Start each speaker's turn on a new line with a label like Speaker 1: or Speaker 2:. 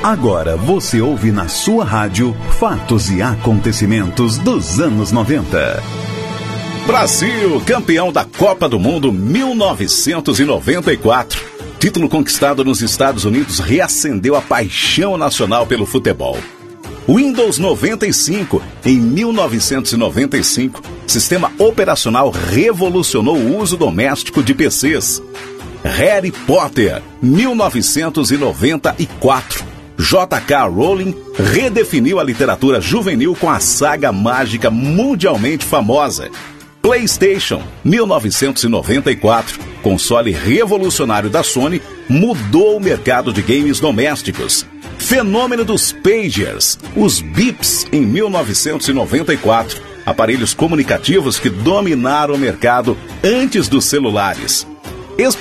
Speaker 1: Agora você ouve na sua rádio fatos e acontecimentos dos anos 90.
Speaker 2: Brasil, campeão da Copa do Mundo 1994. Título conquistado nos Estados Unidos reacendeu a paixão nacional pelo futebol. Windows 95, em 1995, sistema operacional revolucionou o uso doméstico de PCs. Harry Potter, 1994. J.K. Rowling redefiniu a literatura juvenil com a saga mágica mundialmente famosa. PlayStation, 1994, console revolucionário da Sony, mudou o mercado de games domésticos. Fenômeno dos pagers, os bips, em 1994, aparelhos comunicativos que dominaram o mercado antes dos celulares.